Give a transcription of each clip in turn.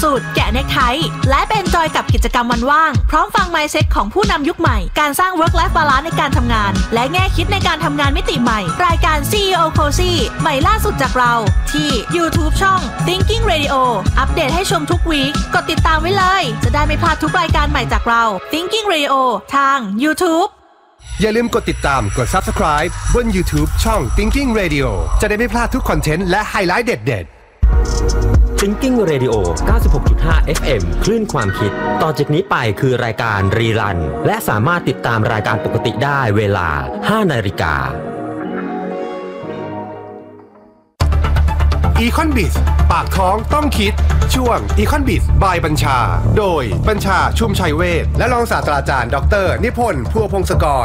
สูตรแกะเนคไทและเป็นจอยกับกิจกรรมวันว่างพร้อมฟัง mindset ของผู้นำยุคใหม่การสร้าง work life balance ในการทำงานและแง่คิดในการทำงานมิติใหม่รายการ CEO Cozy ใหม่ล่าสุดจากเราที่ YouTube ช่อง Thinking Radio อัปเดตให้ชมทุกวีคกดติดตามไว้เลยจะได้ไม่พลาดทุกรายการใหม่จากเรา Thinking Radio ทาง YouTube อย่าลืมกดติดตามกด Subscribe บน YouTube ช่อง Thinking Radio จะได้ไม่พลาดทุกคอนเทนต์และไฮไลท์เด็ดๆ Thinking Radio 96.5 FM คลื่นความคิดต่อจากนี้ไปคือรายการรีรันและสามารถติดตามรายการปกติได้เวลา 5 นาฬิกา Econ-Biz ปากท้องต้องคิดช่วง Econ-Biz by บัญชาโดยบัญชาชุมชัยเวชและรองศาสตราจารย์ดร.นิพนธ์พัวพงศกร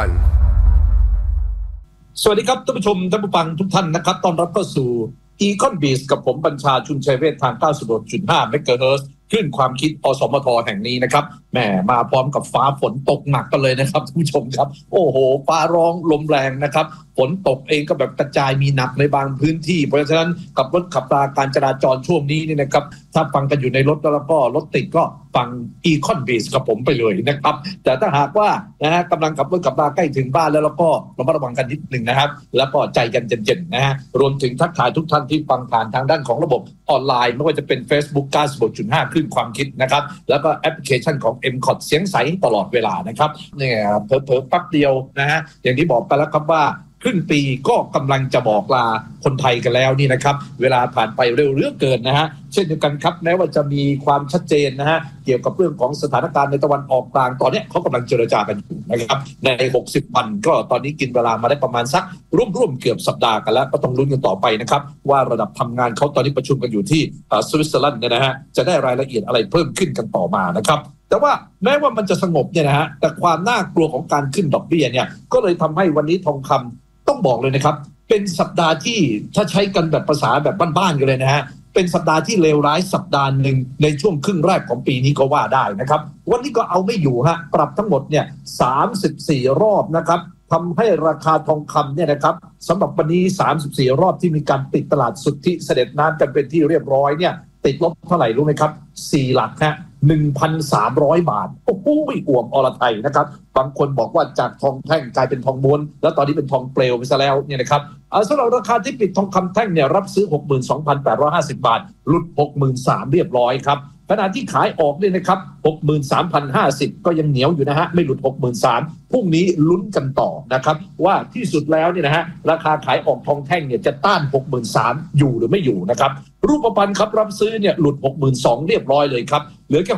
สวัสดีครับท่านผู้ชมท่านผู้ฟังทุกท่านนะครับต้อนรับเข้าสู่ Econ-Biz กับผมบัญชาชุมชัยเวชทาง 96.5 เมกะเฮิรตซ์คลื่นความคิดอสมทแห่งนี้นะครับแหมมาพร้อมกับฟ้าฝนตกหนักกันเลยนะครับท่านผู้ชมครับโอ้โหฟ้าร้องลมแรงนะครับฝนตกเองก็แบบกระจายมีหนักในบางพื้นที่เพราะฉะนั้นกับรถขับราการจราจรช่วงนี้นี่นะครับถ้าฟังกันอยู่ในรถแล้วก็รถติดก็ฟัง Econ-Biz กับผมไปเลยนะครับแต่ถ้าหากว่านะฮะกำลังขับรถขับราใกล้ถึงบ้านแล้วก็ระมัดระวังกันนิดนึงนะครับแล้วก็ใจกันเย็นๆนะฮะรวมถึงทักทายทุกท่านที่ฟังผ่านทางด้านของระบบออนไลน์ไม่ว่าจะเป็น Facebook 96.5 คลื่นความคิดนะครับแล้วก็แอปพลิเคชันของ MCOT เสียงใสตลอดเวลานะครับเนี่ยเผลอๆปั๊บเดียวนะฮะอย่างที่บอกไปแล้วครับว่าครึ่งปีก็กำลังจะบอกลาคนไทยกันแล้วนี่นะครับเวลาผ่านไปเร็วเหลือเกินนะฮะเช่นเดียวกันครับแม้ว่าจะมีความชัดเจนนะฮะเกี่ยวกับเรื่องของสถานการณ์ในตะวันออกกลางตอนนี้เขากำลังเจรจากันอยู่นะครับใน60วันก็ตอนนี้กินเวลามาได้ประมาณสักร่วมเกือบสัปดาห์กันแล้วก็ต้องลุ้นกันต่อไปนะครับว่าระดับทำงานเขาตอนนี้ประชุมกันอยู่ที่สวิตเซอร์แลนด์เนี่ยนะฮะจะได้รายละเอียดอะไรเพิ่มขึ้นกันต่อมานะครับแต่ว่าแม้ว่ามันจะสงบเนี่ยนะฮะแต่ความน่ากลัวของการขึ้นดอกเบี้ยเนี่ยก็เลยทำให้วันนี้ทองคำต้องบอกเลยนะครับเป็นสัปดาห์ที่ถ้าใช้กันแบบภาษาแบบบ้านๆกันเลยนะฮะเป็นสัปดาห์ที่เลวร้ายสัปดาห์หนึ่งในช่วงครึ่งแรกของปีนี้ก็ว่าได้นะครับวันนี้ก็เอาไม่อยู่ฮะปรับทั้งหมดเนี่ย34รอบนะครับทำให้ราคาทองคำเนี่ยนะครับสำหรับวันนี้34รอบที่มีการปิดตลาดสุทธิเสด็จน้ำกันเป็นที่เรียบร้อยเนี่ยติดลบเท่าไหร่รู้ไหมครับ4หลักฮะ 1,300 บาทโอ้โหอ่วมอรไทยนะครับบางคนบอกว่าจากทองแท่งกลายเป็นทองม้วนแล้วตอนนี้เป็นทองเปลวไปซะแล้วเนี่ยนะครับสำหรับราคาที่ปิดทองคำแท่งเนี่ยรับซื้อ 62,850 บาทหลุด 63,000 เรียบร้อยครับขณะที่ขายออกเนี่ยนะครับ 63,050 ก็ยังเหนียวอยู่นะฮะไม่หลุด 63,000 พรุ่งนี้ลุ้นกันต่อนะครับว่าที่สุดแล้วเนี่ยนะฮะราคาขายออกทองแท่งเนี่ยจะต้าน 63,000 อยู่หรือไม่อยู่นะครับรูปพรรณครับรับซื้อเนี่ยหลุด 62,000 เรียบร้อยเลยครับเหลือแค่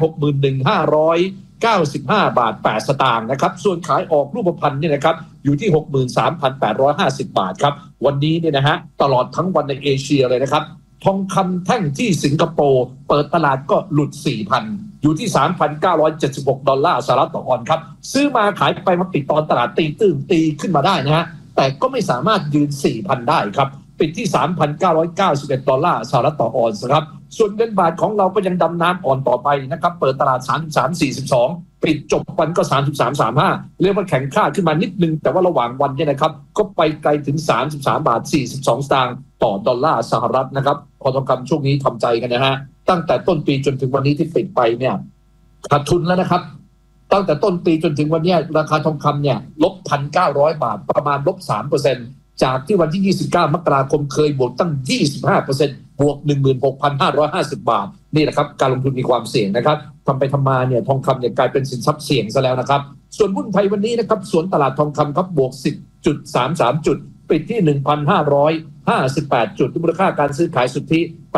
61,595 บาท 8 สตางค์นะครับส่วนขายออกรูปพรรณเนี่ยนะครับอยู่ที่ 63,850 บาทครับวันนี้เนี่ยนะฮะตลอดทั้งวันในเอเชียเลยนะครับทองคำแท่งที่สิงคโปร์เปิดตลาดก็หลุด 4,000 อยู่ที่ 3,976 ดอลลาร์สหรัฐต่อออนซ์ครับซื้อมาขายไปมาปิดตอนตลาดตีขึ้นมาได้นะฮะแต่ก็ไม่สามารถยืน 4,000 ได้ครับปิดที่ 3,991 ดอลลาร์สหรัฐต่อออนซ์ครับส่วนเงินบาทของเราก็ยังดำน้ำอ่อนต่อไปนะครับเปิดตลาด 33.42 ปิดจบวันก็ 33.35 เรียกว่าแข็งค่าขึ้นมานิดนึงแต่ว่าระหว่างวันเนี่ยนะครับก็ไปไกลถึง 33.42 บาทต่อดอลลาร์สหรัฐนะครับพอทองคำช่วงนี้ทำใจกันนะฮะตั้งแต่ต้นปีจนถึงวันนี้ที่ปิดไปเนี่ยขาดทุนแล้วนะครับตั้งแต่ต้นปีจนถึงวันนี้ราคาทองคำเนี่ยลบ 1,900 บาทประมาณลบ 3% จากที่วันที่ 29 มกราคมเคยบวกตั้ง 25% บวก 16,550 บาทนี่แหละครับการลงทุนมีความเสี่ยงนะครับทำไปทำมาเนี่ยทองคำเนี่ยกลายเป็นสินทรัพย์เสี่ยงซะแล้วนะครับส่วนหุ้นไทยวันนี้นะครับสวนตลาดทองคำครับบวก 10.33 จุดปิดที่ 1,558 จุดมูลค่าการซื้อขายสุทธิ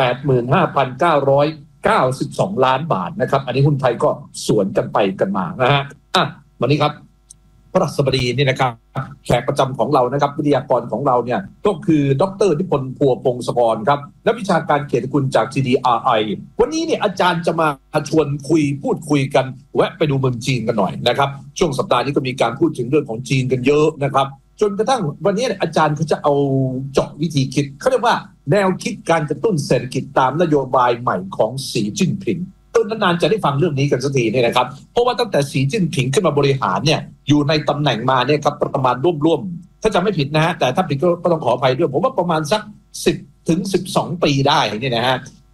85,992 ล้านบาทนะครับอันนี้หุ้นไทยก็สวนกันไปกันมานะฮะวันนี้ครับพระราชบดีนี่นะครับแขกประจำของเรานะครับวิทยากรของเราเนี่ยก็คือดร.นิพนธ์พัวพงศกรครับนักวิชาการเกียรติคุณจาก TDRI วันนี้เนี่ยอาจารย์จะมาชวนพูดคุยกันแวะไปดูเมืองจีนกันหน่อยนะครับช่วงสัปดาห์นี้ก็มีการพูดถึงเรื่องของจีนกันเยอะนะครับจนกระทั่งวันนี้อาจารย์เขาจะเอาเจาะวิธีคิดเขาเรียกว่าแนวคิดการกระตุ้นเศรษฐกิจตามนโยบายใหม่ของสีจิ้นผิงนานๆจะได้ฟังเรื่องนี้กันสักทีนี่นะครับเพราะว่าตั้งแต่สีจิ้นผิงขึ้นมาบริหารเนี่ยอยู่ในตำแหน่งมาเนี่ยครับประมาณร่วมถ้าจำไม่ผิดนะฮะแต่ถ้าผิดก็ต้องขออภัยด้วยผมว่าประมาณสัก10 ถึง 12 ปีได้เนี่ยนะฮะ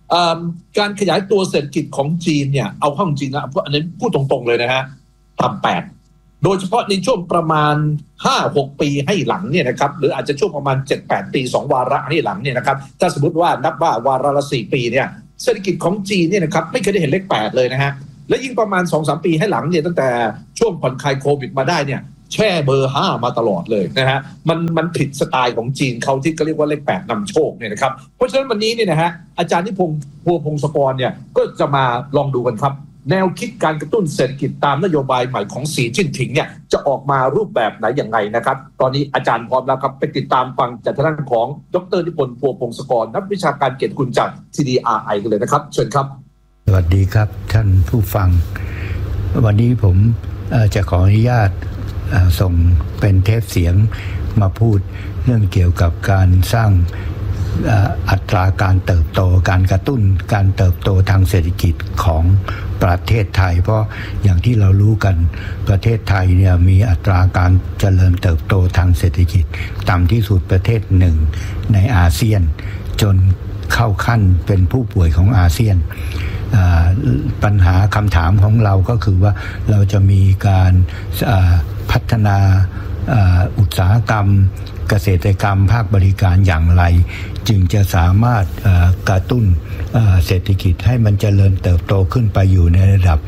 การขยายตัวเศรษฐกิจของจีนเนี่ยเอาเข้าจริงนะอันนี้พูดตรงๆเลยนะฮะต่ำ8โดยเฉพาะในช่วงประมาณ 5-6 ปีให้หลังเนี่ยนะครับหรืออาจจะช่วงประมาณ 7-8 ปี2วาระให้หลังเนี่ยนะครับถ้าสมมติว่านับว่าวาระละ4ปีเนี่ยเศรษฐกิจของจีนเนี่ยนะครับไม่เคยได้เห็นเลข8เลยนะฮะและยิ่งประมาณ 2-3 ปีให้หลังเนี่ยตั้งแต่ช่วงผ่อนคลายโควิดมาได้เนี่ยแช่เบอร์5มาตลอดเลยนะฮะมันผิดสไตล์ของจีนเขาที่ก็เรียกว่าเลข8นำโชคเนี่ยนะครับเพราะฉะนั้นวันนี้เนี่ยนะฮะอาจารย์นิพนธ์พัวพงศกรเนี่ยก็จะมาลองดูกันครับแนวคิดการกระตุ้นเศรษฐกิจตามนโยบายใหม่ของสีจิ้นผิงเนี่ยจะออกมารูปแบบไหนอย่างไรนะครับตอนนี้อาจารย์พร้อมแล้วครับไปติดตามฟังจากทางด้านของดร.นิพนธ์พัวพงศกรนักวิชาการเกียรติคุณจาก TDRI กันเลยนะครับเชิญครับสวัสดีครับท่านผู้ฟังวันนี้ผมจะขออนุญาตส่งเป็นเทปเสียงมาพูดเรื่องเกี่ยวกับการสร้างอัตราการเติบโตการกระตุ้นการเติบโตทางเศรษฐกิจของประเทศไทยเพราะอย่างที่เรารู้กันประเทศไทยเนี่ยมีอัตราการเจริญเติบโตทางเศรษฐกิจต่ำที่สุดประเทศหนึ่งในอาเซียนจนเข้าขั้นเป็นผู้ป่วยของอาเซียนปัญหาคำถามของเราก็คือว่าเราจะมีการพัฒนาอุตสาหกรรมเกษตรกรรมภาคบริการอย่างไรจึงจะสามารถกระตุ้นเศรษฐกิจให้มันเจริญเติบโตขึ้นไปอยู่ในระดับ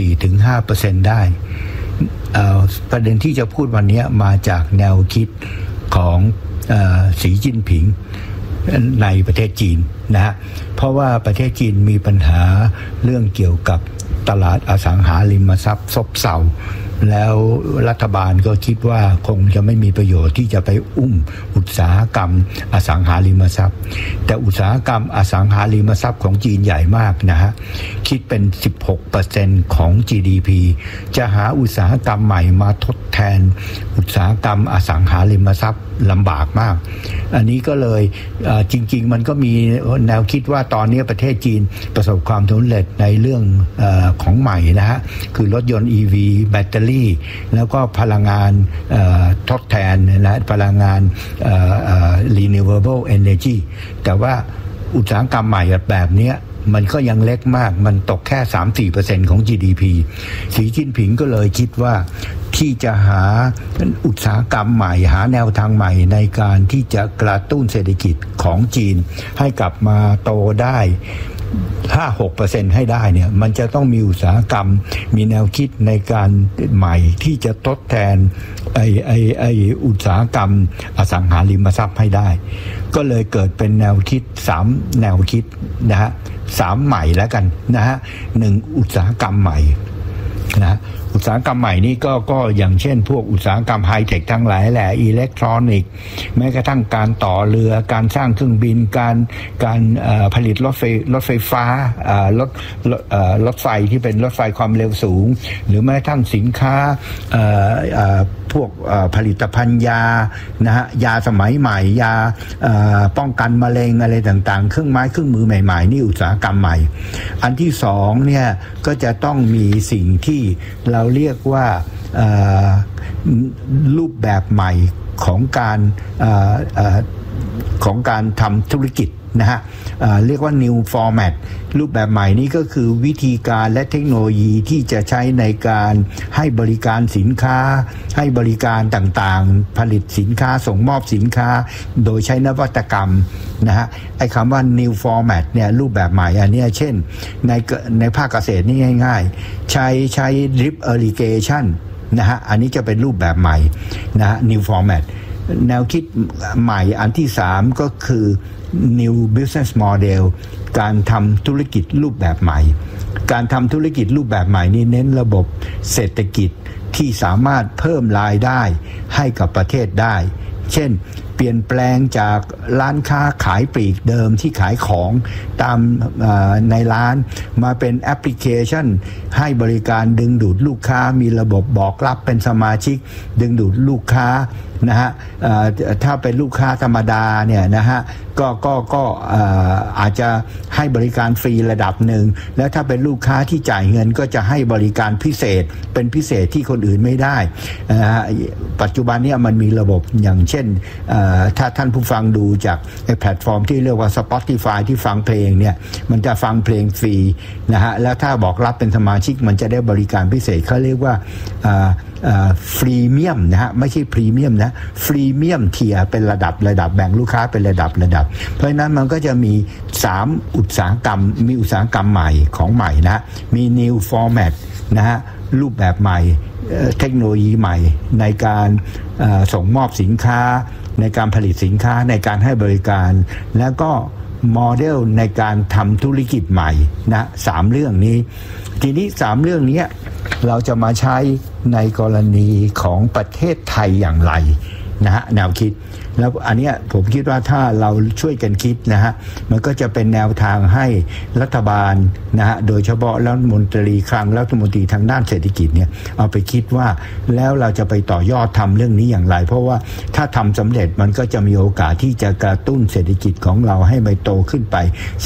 4-5% ได้ประเด็นที่จะพูดวันนี้มาจากแนวคิดของสีจิ้นผิงในประเทศจีนนะฮะเพราะว่าประเทศจีนมีปัญหาเรื่องเกี่ยวกับตลาดอสังหาริมทรัพย์ซบเซาแล้วรัฐบาลก็คิดว่าคงจะไม่มีประโยชน์ที่จะไปอุ้มอุตสาหกรรมอสังหาริมทรัพย์แต่อุตสาหกรรมอสังหาริมทรัพย์ของจีนใหญ่มากนะฮะคิดเป็น 16% ของ GDP จะหาอุตสาหกรรมใหม่มาทดแทนอุตสาหกรรมอสังหาริมทรัพย์ลำบากมากอันนี้ก็เลยจริงๆมันก็มีแนวคิดว่าตอนนี้ประเทศจีนประสบความสำเร็จในเรื่องของใหม่นะฮะคือรถยนต์ EV แบตเตอรี่แล้วก็พลังงานทดแทนนะพลังงานrenewable energy แต่ว่าอุตสาหกรรมใหม่แบบนี้มันก็ยังเล็กมากมันตกแค่ 3-4% ของ GDP สีจิ้นผิงก็เลยคิดว่าที่จะหาอุตสาหกรรมใหม่หาแนวทางใหม่ในการที่จะกระตุ้นเศรษฐกิจของจีนให้กลับมาโตได้ 5-6% ให้ได้เนี่ยมันจะต้องมีอุตสาหกรรมมีแนวคิดในการใหม่ที่จะทดแทนอุตสาหกรรมอสังหาริมทรัพย์ให้ได้ก็เลยเกิดเป็นแนวคิด3แนวคิดนะฮะ3ใหม่แล้วกันนะฮะ1อุตสาหกรรมใหม่นะอุตสาหกรรมใหม่นี้ก็อย่างเช่นพวกอุตสาหกรรมไฮเทคทั้งหลายแหละอิเล็กทรอนิกส์แม้กระทั่งการต่อเรือการสร้างเครื่องบินการผลิตรถไฟฟ้ารถไฟที่เป็นรถไฟความเร็วสูงหรือแม้กระทั่งสินค้าพวกผลิตภัณฑ์ยานะฮะยาสมัยใหม่ยาป้องกันมะเร็งอะไรต่างๆเครื่องไม้เครื่องมือใหม่ๆนี่อุตสาหกรรมใหม่อันที่สองเนี่ยก็จะต้องมีสิ่งที่เราเรียกว่ารูปแบบใหม่ของการทำธุรกิจนะฮะเรียกว่า new format รูปแบบใหม่นี้ก็คือวิธีการและเทคโนโลยีที่จะใช้ในการให้บริการสินค้าให้บริการต่างๆผลิตสินค้าส่งมอบสินค้าโดยใช้นวัตกรรมนะฮะไอ้คำว่า new format เนี่ยรูปแบบใหม่อันนี้เช่นในภาคเกษตรนี่ง่ายๆใช้ drip irrigation นะฮะอันนี้จะเป็นรูปแบบใหม่นะ new format แนวคิดใหม่อันที่3ก็คือ new business model การทำธุรกิจรูปแบบใหม่การทำธุรกิจรูปแบบใหม่นี้เน้นระบบเศรษฐกิจที่สามารถเพิ่มรายได้ให้กับประเทศได้เช่นเปลี่ยนแปลงจากร้านค้าขายปลีกเดิมที่ขายของตามในร้านมาเป็นแอปพลิเคชันให้บริการดึงดูดลูกค้ามีระบบบอกรับเป็นสมาชิกดึงดูดลูกค้านะฮะถ้าเป็นลูกค้าธรรมดาเนี่ยนะฮะก็อาจจะให้บริการฟรีระดับหนึ่งแล้วถ้าเป็นลูกค้าที่จ่ายเงินก็จะให้บริการพิเศษเป็นพิเศษที่คนอื่นไม่ได้ปัจจุบันนี้มันมีระบบอย่างเช่นถ้าท่านผู้ฟังดูจากแพลตฟอร์มที่เรียกว่า Spotify ที่ฟังเพลงเนี่ยมันจะฟังเพลงฟรีนะฮะแล้วถ้าบอกรับเป็นสมาชิกมันจะได้บริการพิเศษเขาเรียกว่าฟรีเมียมนะฮะไม่ใช่พรีเมียมนะฟรีเมียมเทียเป็นระดับแบ่งลูกค้าเป็นระดับเพราะฉะนั้นมันก็จะมี3อุตสาหกรรมมีอุตสาหกรรมใหม่ของใหม่นะมี new format นะฮะรูปแบบใหม่เทคโนโลยีใหม่ในการส่งมอบสินค้าในการผลิตสินค้าในการให้บริการแล้วก็โมเดลในการทำธุรกิจใหม่นะ3เรื่องนี้ทีนี้3เรื่องนี้เราจะมาใช้ในกรณีของประเทศไทยอย่างไรนะฮะแนวคิดแล้วอันนี้ผมคิดว่าถ้าเราช่วยกันคิดนะฮะมันก็จะเป็นแนวทางให้รัฐบาลนะฮะโดยเฉพาะรัฐมนตรีคลังรัฐมนตรีทางด้านเศรษฐกิจเนี่ยเอาไปคิดว่าแล้วเราจะไปต่อยอดทำเรื่องนี้อย่างไรเพราะว่าถ้าทำสำเร็จมันก็จะมีโอกาสที่จะกระตุ้นเศรษฐกิจของเราให้ไปโตขึ้นไป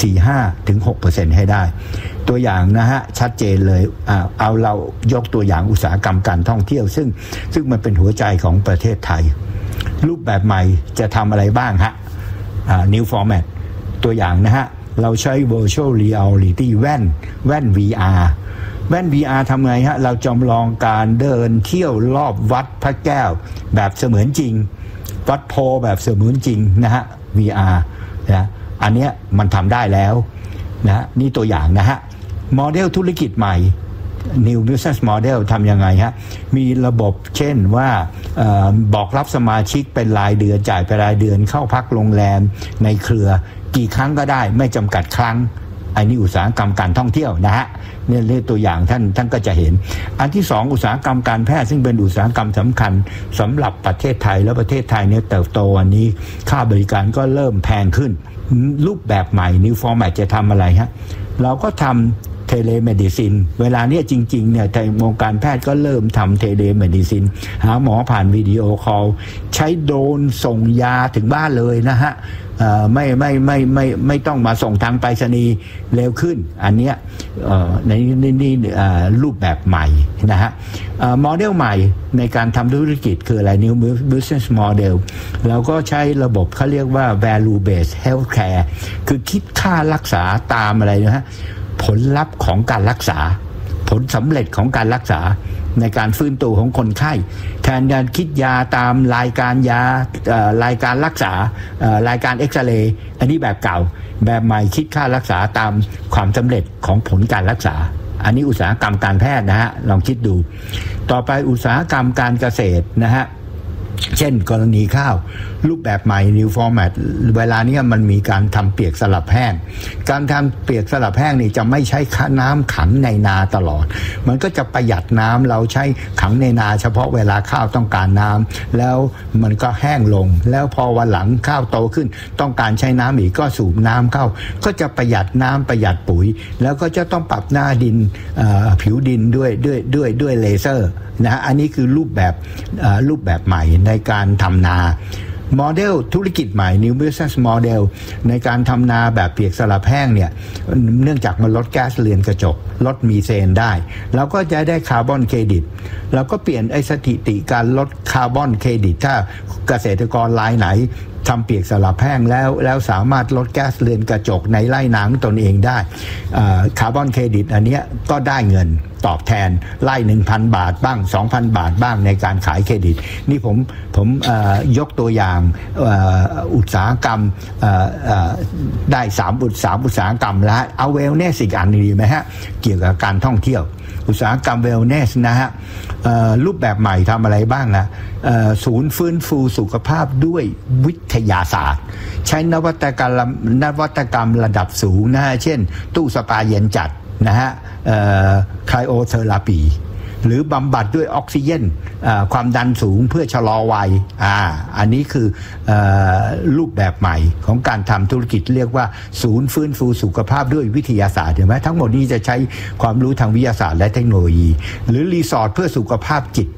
4-5-6% ให้ได้ตัวอย่างนะฮะชัดเจนเลยเอาเรายกตัวอย่างอุตสาหกรรมการท่องเที่ยวซึ่งมันเป็นหัวใจของประเทศไทยรูปแบบใหม่จะทำอะไรบ้างฮะnew format ตัวอย่างนะฮะเราใช้ virtual reality แว่น VR แว่น VR ทำไงฮะเราจำลองการเดินเที่ยวรอบวัดพระแก้วแบบเสมือนจริงวัดโพแบบเสมือนจริงนะฮะ VR นะอันเนี้ยมันทำได้แล้วนะนี่ตัวอย่างนะฮะโมเดลธุรกิจใหม่ New Business Model ทำยังไงฮะมีระบบเช่นว่าบอกรับสมาชิกเป็นรายเดือนจ่ายเป็นรายเดือนเข้าพักโรงแรมในเครือกี่ครั้งก็ได้ไม่จำกัดครั้งอันนี้อุตสาหกรรมการท่องเที่ยวนะฮะเนี่ยเรียกตัวอย่างท่านก็จะเห็นอันที่2อุตสาหกรรมการแพทย์ซึ่งเป็นอุตสาหกรรมสำคัญสำหรับประเทศไทยและประเทศไทยเนี่ยเติบโตอันนี้ค่าบริการก็เริ่มแพงขึ้นรูปแบบใหม่ New Format จะทำอะไรฮะเราก็ทำเทเลเมดิซินเวลาเนี้ยจริงๆเนี่ยในวงการแพทย์ก็เริ่มทำเทเลเมดิซินหาหมอผ่านวิดีโอคอลใช้โดรนส่งยาถึงบ้านเลยนะฮะไม่ต้องมาส่งทางไปรษณีย์เร็วขึ้นอันเนี้ยนี่รูปแบบใหม่นะฮะโมเดลใหม่ในการทำธุรกิจคืออะไร New Business Model เราก็ใช้ระบบเขาเรียกว่า Value Based Healthcare คือคิดค่ารักษาตามอะไรนะฮะผลลัพธ์ของการรักษาผลสำเร็จของการรักษาในการฟื้นตัวของคนไข้แทนการคิดยาตามรายการยารายการรักษารายการเอ็กซเรย์อันนี้แบบเก่าแบบใหม่คิดค่ารักษาตามความสำเร็จของผลการรักษาอันนี้อุตสาหกรรมการแพทย์นะฮะลองคิดดูต่อไปอุตสาหกรรมการเกษตรนะฮะเช่นกรณีข้าวรูปแบบใหม่ New Format เวลานี้มันมีการทำเปียกสลับแห้งการทำเปียกสลับแห้งนี่จะไม่ใช้น้ำขังในนาตลอดมันก็จะประหยัดน้ำเราใช้ขังในนาเฉพาะเวลาข้าวต้องการน้ำแล้วมันก็แห้งลงแล้วพอวันหลังข้าวโตขึ้นต้องการใช้น้ำอีกก็สูบน้ำเข้าก็จะประหยัดน้ำประหยัดปุ๋ยแล้วก็จะต้องปรับหน้าดินผิวดินด้วยเลเซอร์นะอันนี้คือรูปแบบใหม่ในการทำนาโมเดลธุรกิจใหม่ New Business Model ในการทำนาแบบเปียกสลับแห้งเนี่ยเนื่องจากมันลดแก๊สเรือนกระจกลดมีเซนได้เราก็จะได้คาร์บอนเครดิตเราก็เปลี่ยนไอ้สถิติการลดคาร์บอนเครดิตถ้าเกษตรกรรายไหนทำเปียกสลับแห้งแล้วสามารถลดแก๊สเรือนกระจกในไร่นาตนเองได้คาร์บอนเครดิตอันเนี้ยก็ได้เงินตอบแทนไล่ 1,000 บาทบ้าง 2,000 บาทบ้างในการขายเครดิตนี่ผมยกตัวอย่างอุตสาหกรรมได้3อุตสาหกรรมแล้วเอาเวลเนสอีกอันดีไหมฮะเกี่ยวกับการท่องเที่ยวอุตสาหกรรมเวลเนสนะฮะรูปแบบใหม่ทำอะไรบ้างนะศูนย์ฟื้นฟูสุขภาพด้วยวิทยาศาสตร์ใช้นวัตกรรมระดับสูงนะฮะเช่นตู้สปาเย็นจัดนะฮะไคลโอเทอราปีหรือบำบัดด้วยออกซิเจนความดันสูงเพื่อชะลอวัยอันนี้คือรูปแบบใหม่ของการทำธุรกิจเรียกว่าศูนย์ฟื้นฟูสุขภาพด้วยวิทยาศาสตร์เห็นไหมทั้งหมดนี้จะใช้ความรู้ทางวิทยาศาสตร์และเทคโนโลยีหรือรีสอร์ทเพื่อสุขภาพจิต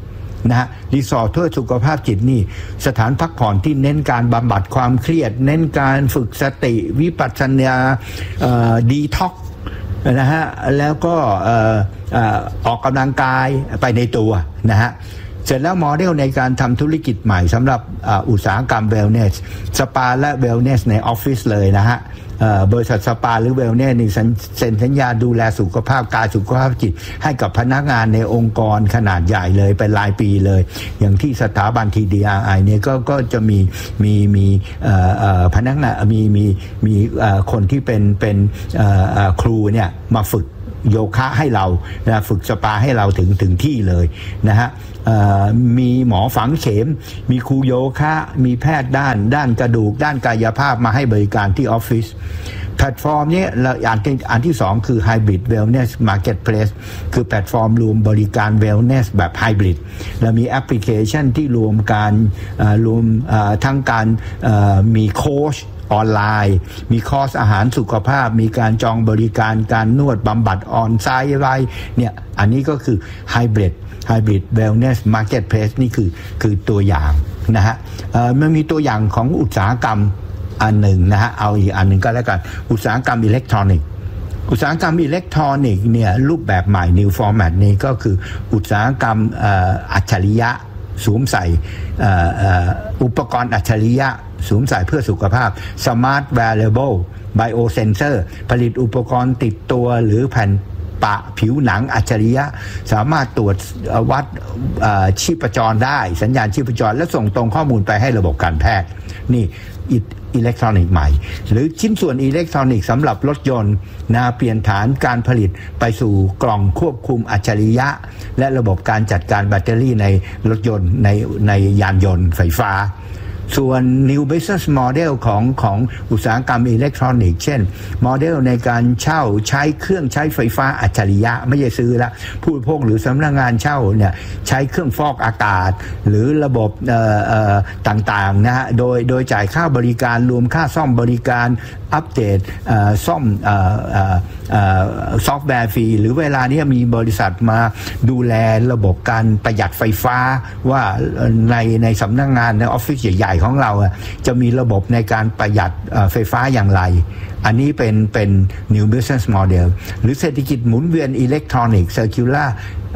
นะฮะรีสอร์ทเพื่อสุขภาพจิตนี่สถานพักผ่อนที่เน้นการบำบัดความเครียดเน้นการฝึกสติวิปัสสนาดีท็อกนะฮะแล้วก็ออกกำลังกายไปในตัวนะฮะเสร็จแล้วโมเดลในการทำธุรกิจใหม่สำหรับอุตสาหกรรมเวลเนสสปาและเวลเนสในออฟฟิศเลยนะฮะบริษัทสปาหรือเวลเนสนี่เซ็นสัญญาดูแลสุขภาพกายสุขภาพจิตให้กับพนักงานในองค์กรขนาดใหญ่เลยเป็นรายปีเลยอย่างที่สถาบัน TDRI เนี่ยก็จะมีพนักงานมีคนที่เป็นครูเนี่ยมาฝึกโยคะให้เรานะฝึกสปาให้เราถึงที่เลยนะฮะมีหมอฝังเข็มมีครูโยคะมีแพทย์ด้านกระดูกด้านกายภาพมาให้บริการที่ออฟฟิศแพลตฟอร์มนี้อันที่2คือ Hybrid Wellness Marketplace คือแพลตฟอร์มรวมบริการ Wellness แบบ Hybrid และมีแอปพลิเคชันที่รวมทั้งการมีโค้ชออนไลน์มีคอร์สอาหารสุขภาพมีการจองบริการการนวดบำบัดออนไซต์อะไรเนี่ยอันนี้ก็คือ Hybrid Wellness Marketplace นี่คือตัวอย่างนะฮะมันมีตัวอย่างของอุตสาหกรรมอันหนึ่งนะฮะเอาอีกอันหนึ่งก็แล้วกันอุตสาหกรรมอิเล็กทรอนิกส์เนี่ยรูปแบบใหม่ New Format นี้ก็คืออุตสาหกรรมอัจฉริยะสวมใส่อุปกรณ์อัจฉริยะสวมใส่เพื่อสุขภาพ Smart Wearable Biosensor ผลิตอุปกรณ์ติดตัวหรือแผ่นปะผิวหนังอัจฉริยะสามารถตรวจวัดชีพจรได้สัญญาณชีพจรและส่งตรงข้อมูลไปให้ระบบการแพทย์นี่อิเล็กทรอนิกส์ใหม่หรือชิ้นส่วนอิเล็กทรอนิกส์สำหรับรถยนต์เปลี่ยนฐานการผลิตไปสู่กล่องควบคุมอัจฉริยะและระบบการจัดการแบตเตอรี่ในรถยนต์ในยานยนต์ไฟฟ้าส่วน New Business Model ของอุตสาหกรรมอิเล็กทรอนิกส์เช่นโมเดลในการเช่าใช้เครื่องใช้ไฟฟ้าอัจฉริยะไม่ใช่ซื้อละผู้บริโภคหรือสำนักงานเช่าเนี่ยใช้เครื่องฟอกอากาศหรือระบบต่างๆนะฮะโดยจ่ายค่าบริการรวมค่าซ่อมบริการอัปเดตซ่อมซอฟต์แวร์ฟรีหรือเวลานี้มีบริษัทมาดูแลระบบการประหยัดไฟฟ้าว่าในสำนักงานในออฟฟิศใหญ่ๆของเราจะมีระบบในการประหยัดไฟฟ้าอย่างไรอันนี้เป็น New Business Model หรือเศรษฐกิจหมุนเวียนอิเล็กทรอนิกส์ Circular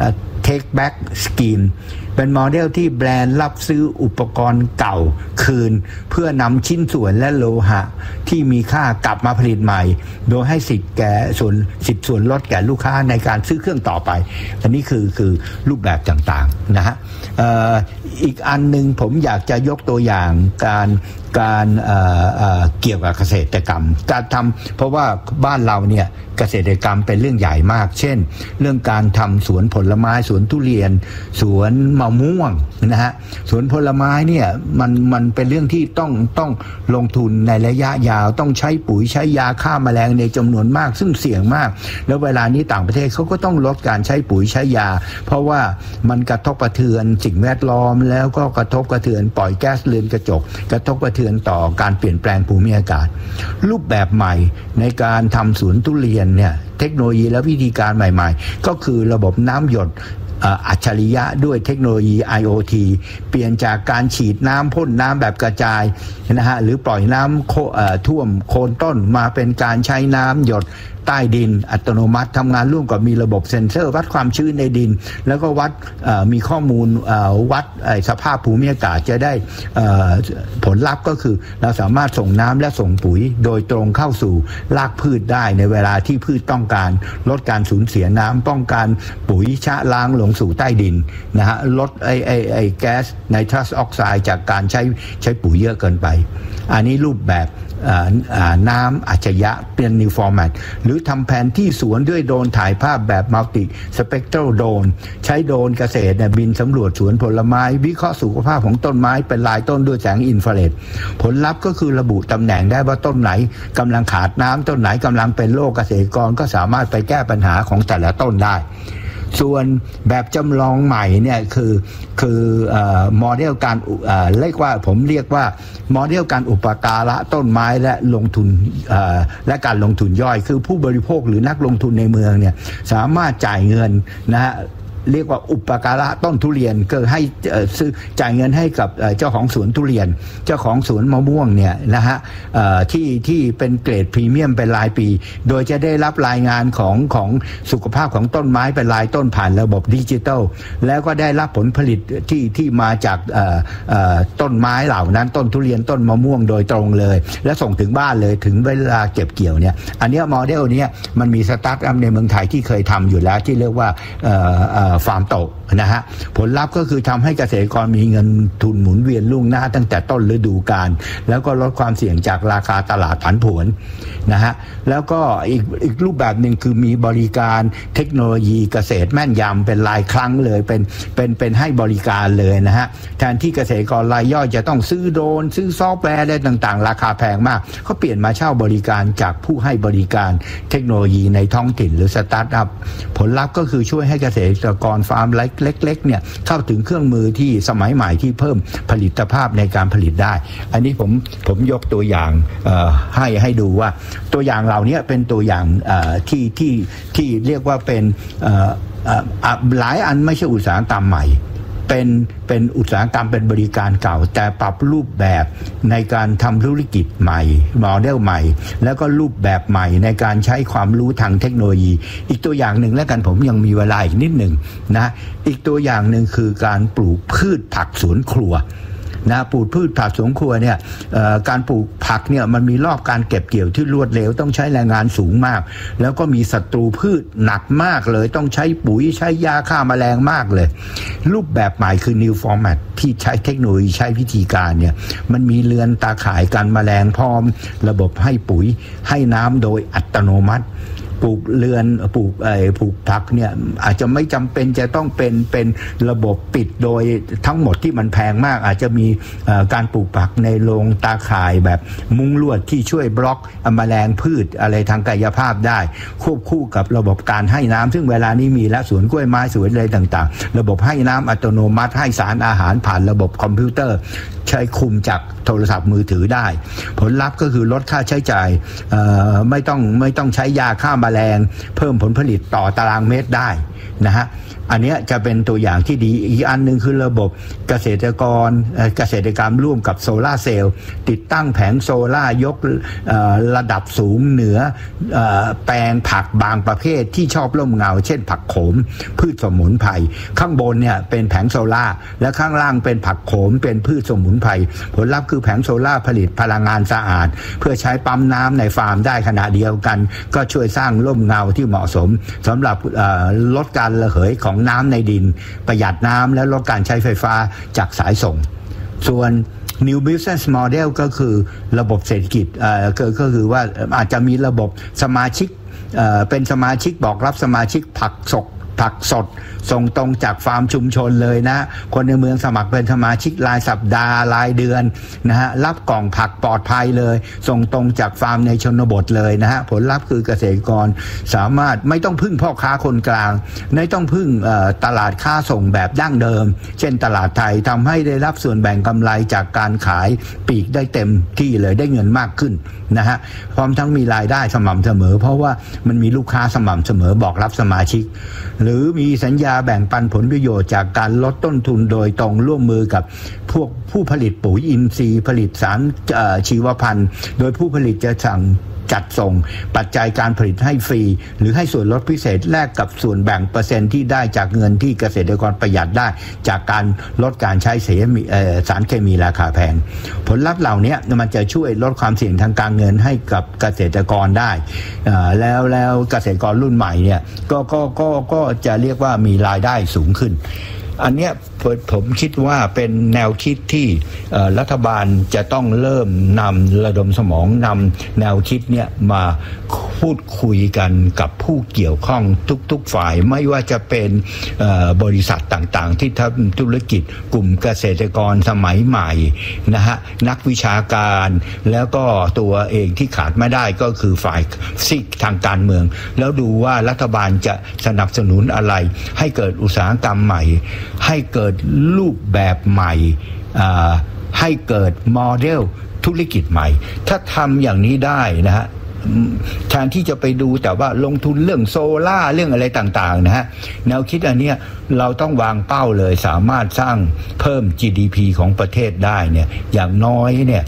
Take Back Scheme เป็นโมเดลที่แบรนด์รับซื้ออุปกรณ์เก่าคืนเพื่อนำชิ้นส่วนและโลหะที่มีค่ากลับมาผลิตใหม่โดยให้สิทธิ์ส่วนลดแก่ลูกค้าในการซื้อเครื่องต่อไปอันนี้คือรูปแบบต่างๆนะฮะอีกอันนึงผมอยากจะยกตัวอย่างการเกี่ยวกับเกษตรกรรมการทำเพราะว่าบ้านเราเนี่ยเกษตรกรรมเป็นเรื่องใหญ่มากเช่นเรื่องการทำสวนผลไม้สวนทุเรียนสวนมะม่วงนะฮะสวนผลไม้เนี่ยมันเป็นเรื่องที่ต้องลงทุนในระยะยาวต้องใช้ปุ๋ยใช้ยาฆ่าแมลงในจำนวนมากซึ่งเสี่ยงมากแล้วเวลานี้ต่างประเทศเขาก็ต้องลดการใช้ปุ๋ยใช้ยาเพราะว่ามันกระทบกระเทือนสิ่งแวดล้อมแล้วก็กระทบกระเทือนปล่อยแก๊สเรือนกระจกกระทบกระเทือนต่อการเปลี่ยนแปลงภูมิอากาศรูปแบบใหม่ในการทำสวนทุเรียนเนี่ยเทคโนโลยีและวิธีการใหม่ๆก็คือระบบน้ำหยดอัจฉริยะด้วยเทคโนโลยี IoT เปลี่ยนจากการฉีดน้ำพ่นน้ำแบบกระจายนะฮะหรือปล่อยน้ำท่วมโคนต้นมาเป็นการใช้น้ำหยดใต้ดินอัตโนมัติทำงานร่วมกับมีระบบเซ็นเซอร์วัดความชื้นในดินแล้วก็วัดมีข้อมูลวัดสภาพภูมิอากาศจะได้ผลลัพธ์ก็คือเราสามารถส่งน้ำและส่งปุ๋ยโดยตรงเข้าสู่รากพืชได้ในเวลาที่พืชต้องการลดการสูญเสียน้ำป้องกันปุ๋ยชะล้างลงสู่ใต้ดินนะฮะลดไอแก๊สไนทรัสออกไซด์จากการใช้ปุ๋ยเยอะเกินไปอันนี้รูปแบบน้ำอัจฉริยะเป็น New Format หรือทำแผนที่สวนด้วยโดรนถ่ายภาพแบบ Multi Spectral Drone ใช้โดรนเกษตรบินสำรวจสวนผลไม้วิเคราะห์สุขภาพของต้นไม้เป็นลายต้นด้วยแสงอินฟราเรดผลลัพธ์ก็คือระบุตำแหน่งได้ว่าต้นไหนกำลังขาดน้ำต้นไหนกำลังเป็นโรคเกษตรกรก็สามารถไปแก้ปัญหาของแต่ละต้นได้ส่วนแบบจำลองใหม่เนี่ยคือโมเดลการเรียกว่าโมเดลการอุปการะต้นไม้และลงทุนและการลงทุนย่อยคือผู้บริโภคหรือนักลงทุนในเมืองเนี่ยสามารถจ่ายเงินนะฮะเรียกว่าอุปการะต้นทุเรียนก็ให้ซื้อจ่ายเงินให้กับเจ้าของสวนทุเรียนเจ้าของสวนมะม่วงเนี่ยนะฮะที่เป็นเกรดพรีเมียมเป็นรายปีโดยจะได้รับรายงานของสุขภาพของต้นไม้เป็นรายต้นผ่านระบบดิจิทัลแล้วก็ได้รับผลผลิตที่มาจากต้นไม้เหล่านั้นต้นทุเรียนต้นมะม่วงโดยตรงเลยและส่งถึงบ้านเลยถึงเวลาเก็บเกี่ยวเนี่ยอันนี้โมเดลนี้มันมีสตาร์ทอัพในเมืองไทยที่เคยทำอยู่แล้วที่เรียกว่าฟาร์มโตนะฮะผลลัพธ์ก็คือทำให้เกษตรกรมีเงินทุนหมุนเวียนล่วงหน้าตั้งแต่ต้นฤดูกาลแล้วก็ลดความเสี่ยงจากราคาตลาดผันผวนนะฮะแล้วก็อีกรูปแบบหนึ่งคือมีบริการเทคโนโลยีเกษตรแม่นยำเป็นรายครั้งเลยเป็นให้บริการเลยนะฮะแทนที่เกษตรกรรายย่อยจะต้องซื้อโดรนซื้อซอฟต์แวร์อะไรต่างๆราคาแพงมากเขาเปลี่ยนมาเช่าบริการจากผู้ให้บริการเทคโนโลยีในท้องถิ่นหรือสตาร์ทอัพผลลัพธ์ก็คือช่วยให้เกษตรกรฟาร์มเล็กๆเนี่ยเข้าถึงเครื่องมือที่สมัยใหม่ที่เพิ่มผลิตภาพในการผลิตได้อันนี้ผมยกตัวอย่างให้ดูว่าตัวอย่างเหล่านี้เป็นตัวอย่างที่เรียกว่าเป็นหลายอันไม่ใช่อุตสาหกรรมใหม่เป็นอุตสาหกรรมเป็นบริการเก่าแต่ปรับรูปแบบในการทำธุรกิจใหม่โมเดลใหม่แล้วก็รูปแบบใหม่ในการใช้ความรู้ทางเทคโนโลยีอีกตัวอย่างหนึ่งแล้วกันผมยังมีเวลาอีกนิดหนึ่งนะอีกตัวอย่างหนึ่งคือการปลูกพืชผักสวนครัวนะปลูกพืชผักสวนครัวเนี่ยการปลูกผักเนี่ยมันมีรอบการเก็บเกี่ยวที่รวดเร็วต้องใช้แรงงานสูงมากแล้วก็มีศัตรูพืชหนักมากเลยต้องใช้ปุ๋ยใช้ยาฆ่าแมลงมากเลยรูปแบบใหม่คือ New Format ที่ใช้เทคโนโลยีใช้วิธีการเนี่ยมันมีเรือนตาข่ายกันแมลงพร้อมระบบให้ปุ๋ยให้น้ำโดยอัตโนมัติปลูกเรือนปลูกผักเนี่ยอาจจะไม่จำเป็นจะต้องเป็นระบบปิดโดยทั้งหมดที่มันแพงมากอาจจะมีการปลูกผักในโรงตาข่ายแบบมุ้งลวดที่ช่วยบล็อกแมลงพืชอะไรทางกายภาพได้ควบคู่กับระบบการให้น้ำซึ่งเวลานี้มีแล้วสวนกล้วยไม้สวนอะไรต่างๆระบบให้น้ำอัตโนมัติให้สารอาหารผ่านระบบคอมพิวเตอร์ใช้คุมจากโทรศัพท์มือถือได้ผลลัพธ์ก็คือลดค่าใช้จ่ายไม่ต้องใช้ยาฆ่าแมลงเพิ่มผลผลิตต่อตารางเมตรได้นะฮะอันนี้จะเป็นตัวอย่างที่ดีอีกอันนึงคือระบบเกษตรกรรมร่วมกับโซล่าเซลล์ติดตั้งแผงโซล่ายกระดับสูงเหนือแปลงผักบางประเภทที่ชอบร่มเงาเช่นผักโขมพืชสมุนไพรข้างบนเนี่ยเป็นแผงโซล่าและข้างล่างเป็นผักโขมเป็นพืชสมุนไพรผลลัพธ์คือแผงโซล่าผลิตพลังงานสะอาดเพื่อใช้ปั๊มน้ำในฟาร์มได้ขณะเดียวกันก็ช่วยสร้างร่มเงาที่เหมาะสมสำหรับลดการระเหยของน้ำในดินประหยัดน้ำและลดการใช้ไฟฟ้าจากสายส่งส่วน New Business Model ก็คือระบบเศรษฐกิจก็คือว่าอาจจะมีระบบสมาชิกเป็นสมาชิกบอกรับสมาชิกผักสดส่งตรงจากฟาร์มชุมชนเลยนะคนในเมืองสมัครเป็นสมาชิกรายสัปดาห์รายเดือนนะฮะรับกล่องผักปลอดภัยเลยส่งตรงจากฟาร์มในชนบทเลยนะฮะผลลัพธ์คือเกษตรกรสามารถไม่ต้องพึ่งพ่อค้าคนกลางไม่ต้องพึ่งตลาดค้าส่งแบบดั้งเดิมเช่นตลาดไทยทำให้ได้รับส่วนแบ่งกำไรจากการขายปลีกได้เต็มที่เลยได้เงินมากขึ้นนะฮะพร้อมทั้งมีรายได้สม่ำเสมอเพราะว่ามันมีลูกค้าสม่ำเสมอบอกรับสมาชิกหรือมีสัญญาแบ่งปันผลประโยชน์จากการลดต้นทุนโดยตรงร่วมมือกับพวกผู้ผลิตปุ๋ยอินทรีย์ผลิตสารชีวพันธุ์โดยผู้ผลิตจะสั่งจัดส่งปัจจัยการผลิตให้ฟรีหรือให้ส่วนลดพิเศษแลกกับส่วนแบ่งเปอร์เซ็นต์ที่ได้จากเงินที่เกษตรกรประหยัดได้จากการลดการใช้สารเคมีราคาแพงผลลัพธ์เหล่านี้มันจะช่วยลดความเสี่ยงทางการเงินให้กับเกษตรกรได้แล้วเกษตรกรรุ่นใหม่เนี่ยก็จะเรียกว่ามีรายได้สูงขึ้นอันเนี้ยผมคิดว่าเป็นแนวคิดที่รัฐบาลจะต้องเริ่มนำระดมสมองนำแนวคิดเนี่ยมาพูดคุยกันกับผู้เกี่ยวข้องทุกๆฝ่ายไม่ว่าจะเป็นบริษัทต่างๆที่ทำธุรกิจกลุ่มเกษตรกรสมัยใหม่นะฮะนักวิชาการแล้วก็ตัวเองที่ขาดไม่ได้ก็คือฝ่ายซีกทางการเมืองแล้วดูว่ารัฐบาลจะสนับสนุนอะไรให้เกิดอุตสาหกรรมใหม่ให้เกิดรูปแบบใหม่ให้เกิดโมเดลธุรกิจใหม่ถ้าทำอย่างนี้ได้นะฮะแทนที่จะไปดูแต่ว่าลงทุนเรื่องโซล่าเรื่องอะไรต่างๆนะฮะแนวคิดอันเนี้ยเราต้องวางเป้าเลยสามารถสร้างเพิ่ม GDP ของประเทศได้เนี่ยอย่างน้อยเนี่ย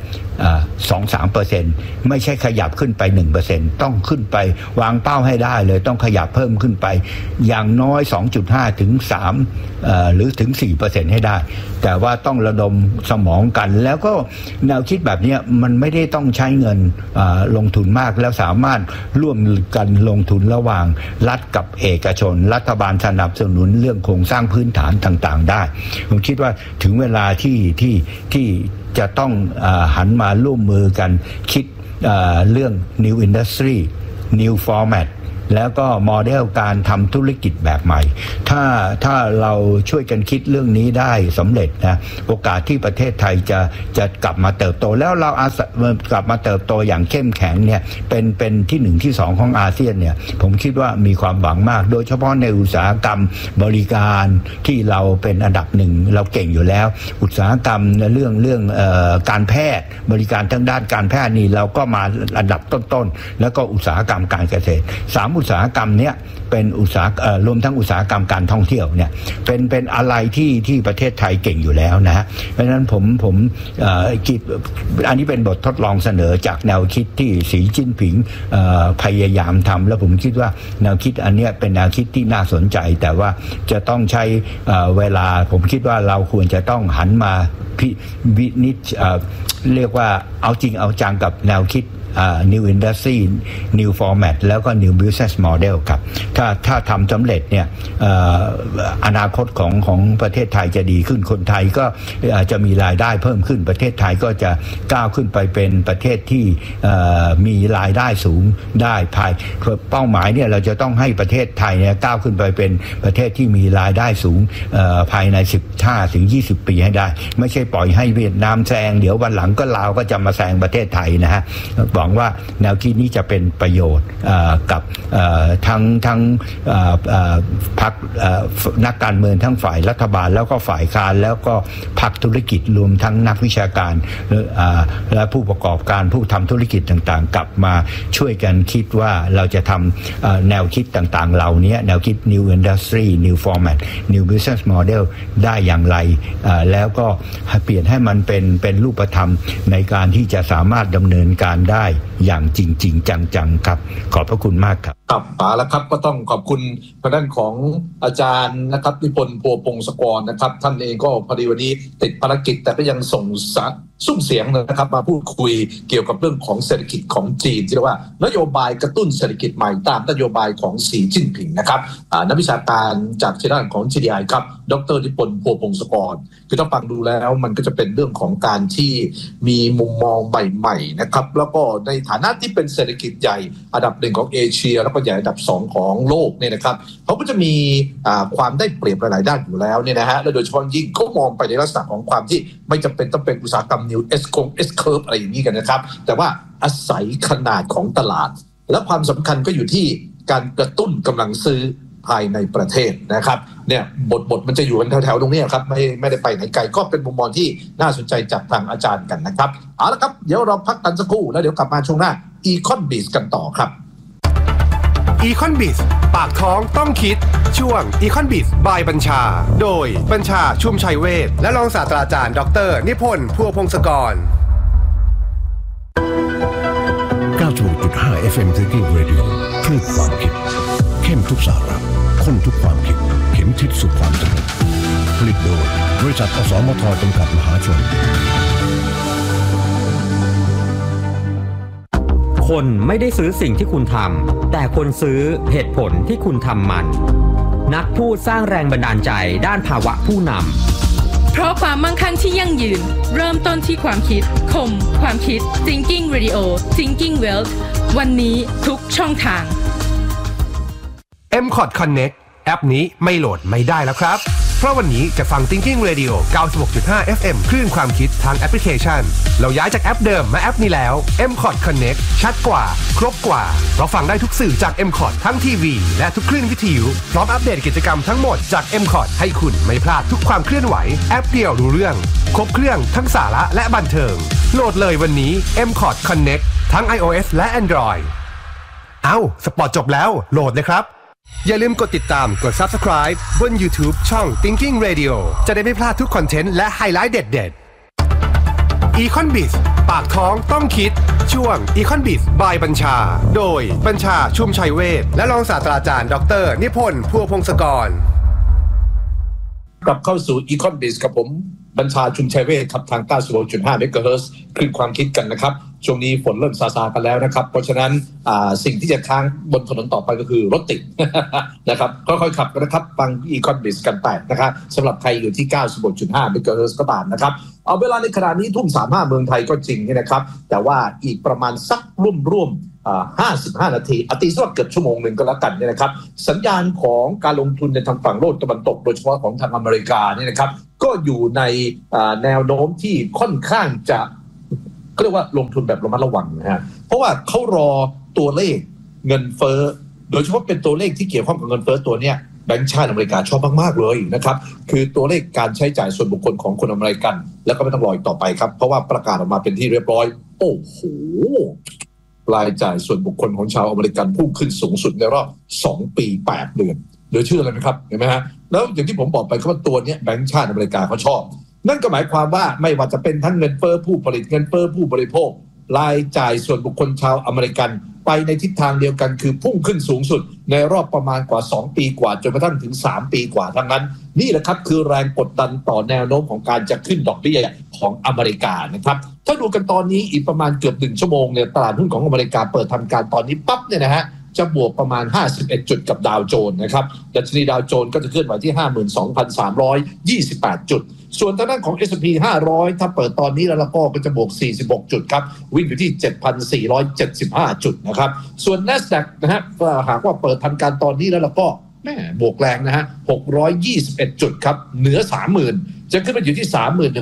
2-3% ไม่ใช่ขยับขึ้นไป 1% ต้องขึ้นไปวางเป้าให้ได้เลยต้องขยับเพิ่มขึ้นไปอย่างน้อย 2.5 ถึง 3 หรือถึง 4% ให้ได้แต่ว่าต้องระดมสมองกันแล้วก็แนวคิดแบบนี้มันไม่ได้ต้องใช้เงินลงทุนมากแล้วสามารถร่วมกันลงทุนระหว่างรัฐกับเอกชนรัฐบาลสนับสนุนเรื่องโครงสร้างพื้นฐานต่างๆได้ผมคิดว่าถึงเวลาที่จะต้องหันมาร่วมมือกันคิดเรื่อง New Industry New Format แล้วก็โมเดลการทำธุรกิจแบบใหม่ถ้าเราช่วยกันคิดเรื่องนี้ได้สำเร็จนะโอกาสที่ประเทศไทยจะกลับมาเติบโตแล้วเรากลับมาเติบโตอย่างเข้มแข็งเนี่ยเป็นที่1ที่2ของอาเซียนเนี่ยผมคิดว่ามีความหวังมากโดยเฉพาะในอุตสาหกรรมบริการที่เราเป็นอันดับหนึ่งเราเก่งอยู่แล้วอุตสาหกรรมเรื่องการแพทย์บริการทางด้านการแพทย์นี่เราก็มาอันดับต้นๆแล้วก็อุตสาหกรรมการเกษตรอุตสาหกรรมเนี้ยเป็นรวมทั้งอุตสาหกรรมการท่องเที่ยวเนี่ยเป็นอะไรที่ประเทศไทยเก่งอยู่แล้วนะฮะเพราะฉะนั้นผมคิดอันนี้เป็นบททดลองเสนอจากแนวคิดที่สีจิ้นผิงพยายามทำแล้วผมคิดว่าแนวคิดอันเนี้ยเป็นแนวคิดที่น่าสนใจแต่ว่าจะต้องใช้เวลาผมคิดว่าเราควรจะต้องหันมาวินิจเรียกว่าเอาจริงเอาจังกับแนวคิดNew Industry New Format แล้วก็ New Business Model ครับถ้าทำสำเร็จเนี่ยอนาคตของประเทศไทยจะดีขึ้นคนไทยก็จะมีรายได้เพิ่มขึ้นประเทศไทยก็จะก้าวขึ้นไปเป็นประเทศที่มีรายได้สูงได้เป้าหมายเนี่ยเราจะต้องให้ประเทศไทยเนี่ยก้าวขึ้นไปเป็นประเทศที่มีรายได้สูงภายใน15-20 ปีให้ได้ไม่ใช่ปล่อยให้เวียดนามแซงเดี๋ยววันหลังก็ลาวก็จะมาแซงประเทศไทยนะฮะหวังว่าแนวคิดนี้จะเป็นประโยชน์กับทั้งพรรคนักการเมืองทั้งฝ่ายรัฐบาลแล้วก็ฝ่ายค้านแล้วก็พรรคธุรกิจรวมทั้งนักวิชาการและผู้ประกอบการผู้ทำธุรกิจต่างๆกลับมาช่วยกันคิดว่าเราจะทำแนวคิดต่างๆเหล่านี้แนวคิด New Industry New Format New Business Model ได้อย่างไรแล้วก็เปลี่ยนให้มันเป็นรูปธรรมในการที่จะสามารถดำเนินการได้อย่างจริงๆจังๆครับขอบพระคุณมากครับครับเอาละครับก็ต้องขอบคุณทางด้านของอาจารย์นะครับนิพนธ์พัวพงศกรนะครับท่านเองก็พอดีวันนี้ติดภารกิจแต่ก็ยังส่งซุ้มเสียงนะครับมาพูดคุยเกี่ยวกับเรื่องของเศรษฐกิจของจีนที่เรียกว่านโยบายกระตุ้นเศรษฐกิจใหม่ตามนโยบายของสีจิ้นผิงนะครับนักวิชาการจากทางด้านของ GDI ครับดร.นิพนธ์พัวพงศกรคือถ้าฟังดูแล้วมันก็จะเป็นเรื่องของการที่มีมุมมองใหม่ๆนะครับแล้วก็ในฐานะที่เป็นเศรษฐกิจใหญ่อันดับ1ของเอเชียแล้วก็ใหญ่อันดับ2ของโลกเนี่ยนะครับเขาก็จะมีความได้เปรียบหลายๆด้านอยู่แล้วเนี่ยนะฮะและโดยเฉพาะยิ่งเขามองไปในลักษณะของความที่ไม่จำเป็นต้องเป็นอุตสาหกรรม New S curve อะไรอย่างนี้กันนะครับแต่ว่าอาศัยขนาดของตลาดและความสำคัญก็อยู่ที่การกระตุ้นกำลังซื้อภายในประเทศนะครับเนี่ยบทมันจะอยู่กันแถวๆตรงนี้ครับไม่ได้ไปไหนไกลก็เป็นมุมมองที่น่าสนใจจากทางอาจารย์กันนะครับเอาละครับเดี๋ยวเราพักกันสักครู่แล้วเดี๋ยวกลับมาช่วงหน้า Econ-Biz กันต่อครับ Econ-Biz ปากท้องต้องคิดช่วง Econ-Biz บายบัญชาโดยบัญชาชุมชัยเวชและรองศาสตราจารย์ดร.นิพนธ์พัวพงศกร 96.5 FM Thinking Radio คลื่นความคิดเข้มทุกสาระข้นทุกความคิดเข็มทิศสู่ความสงบผลิตโดยบริษัทอสมทจำกัดมหาชนคนไม่ได้ซื้อสิ่งที่คุณทำแต่คนซื้อเหตุผลที่คุณทำมันนักพูดสร้างแรงบันดาลใจด้านภาวะผู้นำเพราะความมั่งคั่งที่ยั่งยืนเริ่มต้นที่ความคิดคมความคิด Thinking Radio Thinking Wealth วันนี้ทุกช่องทาง MCOT Connect แอปนี้ไม่โหลดไม่ได้แล้วครับเพราะวันนี้จะฟัง Thinking Radio 96.5 FM คลื่นความคิดทางแอปพลิเคชันเราย้ายจากแอปเดิมมาแอปนี้แล้ว MCOT Connect ชัดกว่าครบกว่าเราฟังได้ทุกสื่อจาก MCOT ทั้งทีวีและทุกคลื่นวิทยุพร้อมอัปเดตกิจกรรมทั้งหมดจาก MCOT ให้คุณไม่พลาดทุกความเคลื่อนไหวแอปเดียวรู้เรื่องครบเครื่องทั้งสาระและบันเทิงโหลดเลยวันนี้ MCOT Connect ทั้ง iOS และ Android สปอร์ตจบแล้วโหลดเลยครับอย่าลืมกดติดตามกด Subscribe บน YouTube ช่อง Thinking Radio จะได้ไม่พลาดทุกคอนเทนต์และไฮไลท์เด็ดๆ Econ-Biz ปากท้องต้องคิดช่วง Econ-Biz by บัญชาโดยบัญชาชุมชัยเวชและรองศาสตราจารย์ดร.นิพนธ์พัวพงศกรกลับเข้าสู่ Econ-Biz กับผมบัญชาชุมชัยเวชครับทาง 96.5 เมกะเฮิรตซ์คลื่นความคิดกันนะครับช่วงนี้ฝนเริ่มซาๆกันแล้วนะครับเพราะฉะนั้นสิ่งที่จะค้างบนถนนต่อไปก็คือรถติด นะครับค่อยๆขับกันนะครับฟัง Econ-Biz กันไปนะครับสำหรับใครอยู่ที่ 96.5 เมกะเฮิรตซ์ก็ตามนะครับเอาเวลาในขณะนี้ทุ่ม 35เมืองไทยก็จริงนะครับแต่ว่าอีกประมาณสักร่วม55 นาทีตีสักเกือบชั่วโมงหนึ่งก็แล้วกันเนี่ยนะครับสัญญาณของการลงทุนในทางฝั่งโลกตะวันตกโดยเฉพาะของทางอเมริกาเนี่ยนะครับก็อยู่ในแนวโน้มที่ค่อนข้างจะเรียกว่าลงทุนแบบระมัดระวังนะฮะเพราะว่าเขารอตัวเลขเงินเฟ้อโดยเฉพาะเป็นตัวเลขที่เกี่ยวข้องกับเงินเฟ้อตัวเนี้ยแบงก์ชาติอเมริกาชอบมากๆเลยนะครับคือตัวเลขการใช้จ่ายส่วนบุคคลของคนอเมริกันแล้วก็ไม่ต้องรออีกต่อไปครับเพราะว่าประกาศออกมาเป็นที่เรียบร้อยโอ้โหรายจ่ายส่วนบุคคลของชาวอเมริกันพุ่งขึ้นสูงสุดในรอบ2 ปี 8 เดือนเหลือเชื่อเลยนะครับเห็นไหมฮะแล้วอย่างที่ผมบอกไปว่าตัวนี้แบงก์ชาติอเมริกาเขาชอบนั่นก็หมายความว่าไม่ว่าจะเป็นทั้งเงินเฟ้อผู้ผลิตเงินเฟ้อผู้บริโภครายจ่ายส่วนบุคคลชาวอเมริกันไปในทิศทางเดียวกันคือพุ่งขึ้นสูงสุดในรอบประมาณกว่า2 ปีกว่าจนกระทั่งถึง3 ปีกว่าทั้งนั้นนี่แหละครับคือแรงกดดันต่อแนวโน้มของการจะขึ้นดอกเบี้ยของอเมริกานะครับถ้าดูกันตอนนี้อีกประมาณเกือบ1 ชั่วโมงเนี่ยตลาดหุ้นของอเมริกาเปิดทำการตอนนี้ปั๊บเนี่ยนะฮะจะบวกประมาณ51 จุดกับดาวโจนส์นะครับดัชนีดาวโจนส์ก็จะเคลื่อนไหวที่ 52,328 จุดส่วนทางด้านของ S&P 500ถ้าเปิดตอนนี้แล้วก็จะบวก46 จุดครับวิ่งอยู่ที่ 7,475 จุดนะครับส่วน NASDAQ นะฮะหากว่าเปิดทำการตอนนี้แล้วก็แม่บวกแรงนะฮะ621 จุดครับเหนือ 30,000 จะขึ้นไปอยู่ที่